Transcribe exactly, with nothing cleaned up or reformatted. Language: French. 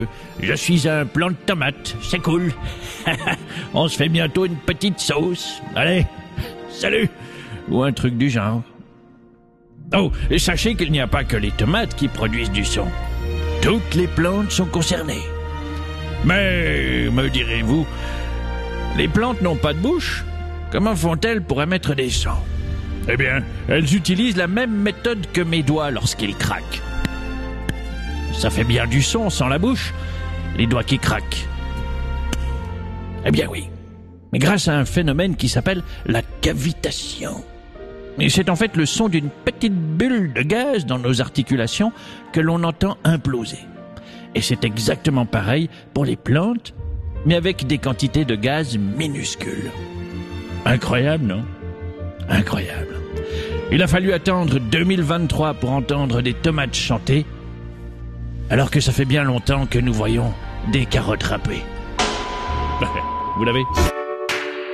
Je suis un plant de tomate, c'est cool. On se fait bientôt une petite sauce. Allez, salut. Ou un truc du genre. Oh, et sachez qu'il n'y a pas que les tomates qui produisent du son. Toutes les plantes sont concernées. Mais, me direz-vous, les plantes n'ont pas de bouche. Comment font-elles pour émettre des sons? Eh bien, elles utilisent la même méthode que mes doigts lorsqu'ils craquent. Ça fait bien du son sans la bouche, les doigts qui craquent. Eh bien oui, mais grâce à un phénomène qui s'appelle la cavitation. Et c'est en fait le son d'une petite bulle de gaz dans nos articulations que l'on entend imploser. Et c'est exactement pareil pour les plantes, mais avec des quantités de gaz minuscules. Incroyable, non? Incroyable. Il a fallu attendre deux mille vingt-trois pour entendre des tomates chanter, alors que ça fait bien longtemps que nous voyons des carottes râpées. Vous l'avez ?